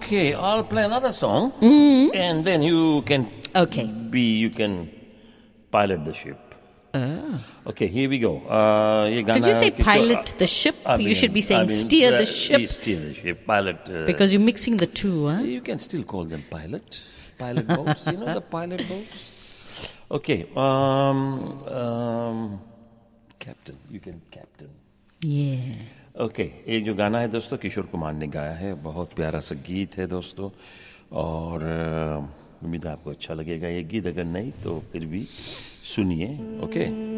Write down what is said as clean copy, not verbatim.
Okay, I'll play another song, and then you can you can pilot the ship. Okay, here we go. ये गाना Did you say pilot the ship? You should be saying steer the ship. Steer the ship, pilot. Because you're mixing the two, huh? You can still call them pilot boats. You know the pilot boats. Okay, captain. You can captain. Yeah. Okay ये जो गाना है दोस्तों किशोर कुमार ने गाया है, बहुत प्यारा सा गीत है दोस्तों, और उम्मीद है आपको अच्छा लगेगा ये गीत, अगर नहीं तो फिर भी सुनिए. ओके.